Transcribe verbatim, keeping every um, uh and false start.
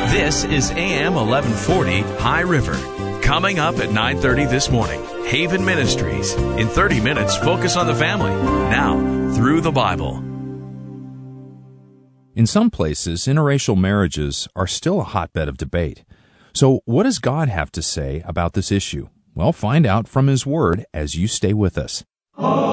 This is A M eleven forty High River. Coming up at nine thirty this morning, Haven Ministries. In thirty minutes, focus on the family. Now, through the Bible. In some places, interracial marriages are still a hotbed of debate. So what does God have to say about this issue? Well, find out from His Word as you stay with us.